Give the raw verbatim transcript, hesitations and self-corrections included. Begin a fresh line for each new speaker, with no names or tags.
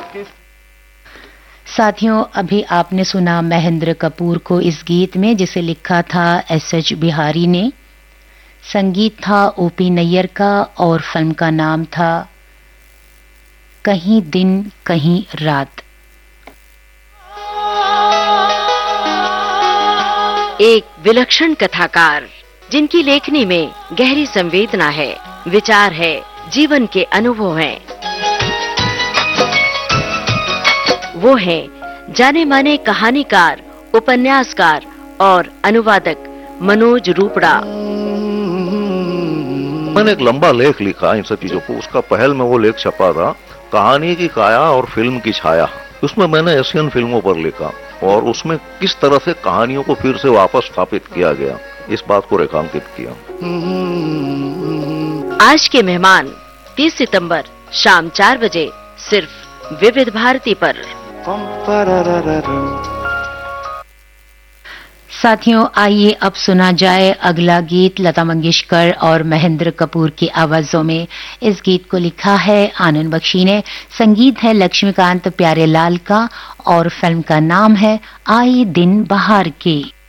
साथियों, अभी आपने सुना महेंद्र कपूर को इस गीत में, जिसे लिखा था एस एच बिहारी ने। संगीत था ओपी नैयर का और फिल्म का नाम था कहीं दिन कहीं रात।
एक विलक्षण कथाकार जिनकी लेखनी में गहरी संवेदना है, विचार है, जीवन के अनुभव हैं। वो हैं जाने माने कहानीकार, उपन्यासकार और अनुवादक मनोज रूपड़ा।
मैंने एक लंबा लेख लिखा इन सब चीजों को। उसका पहल में वो लेख छपा था, कहानी की काया और फिल्म की छाया। उसमें मैंने एशियन फिल्मों पर लिखा और उसमें किस तरह से कहानियों को फिर से वापस स्थापित किया गया, इस बात को रेखांकित किया।
आज के मेहमान तीस सितंबर शाम चार बजे सिर्फ विविध भारती पर।
साथियों, आइए अब सुना जाए अगला गीत लता मंगेशकर और महेंद्र कपूर की आवाजों में। इस गीत को लिखा है आनंद बख्शी ने, संगीत है लक्ष्मीकांत प्यारेलाल का और फिल्म का नाम है आए दिन बहार के।